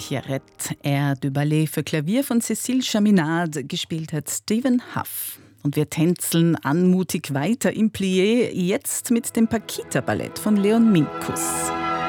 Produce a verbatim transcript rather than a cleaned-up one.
Pierrette, Air de Ballet für Klavier von Cécile Chaminade, gespielt hat Stephen Huff. Und wir tänzeln anmutig weiter im Plié, jetzt mit dem Paquita-Ballett von Leon Minkus.